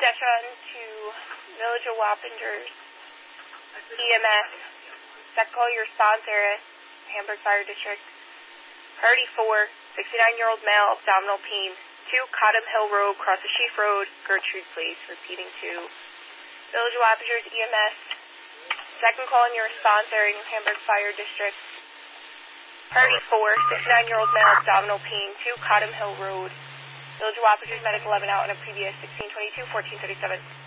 Deshaun to Village of Wappingers EMS. Second call your response area, Hamburg Fire District. Priority 4, 69-year-old male, abdominal pain. 2 Cottam Hill Road, cross the Sheaf Road, Gertrude Place. Repeating to Village of Wappingers EMS. Second call in your response area, Hamburg Fire District. Priority 4, 69-year-old male, abdominal pain. 2 Cottam Hill Road, Village of Wappingers, medical 11 out on a previous 1622, 1437.